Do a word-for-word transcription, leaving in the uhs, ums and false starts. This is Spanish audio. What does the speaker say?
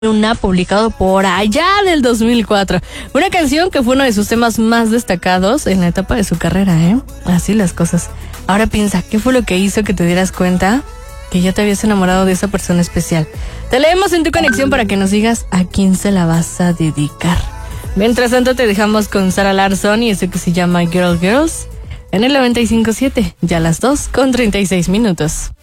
Luna, publicado por allá del dos mil cuatro. Una canción que fue uno de sus temas más destacados en la etapa de su carrera, ¿eh? Así las cosas. Ahora piensa, ¿qué fue lo que hizo que te dieras cuenta que ya te habías enamorado de esa persona especial? Te leemos en tu conexión para que nos digas a quién se la vas a dedicar. Mientras tanto te dejamos con Sara Larsson y eso que se llama Girl Girls en el noventa y cinco punto siete, ya las dos con treinta y seis minutos.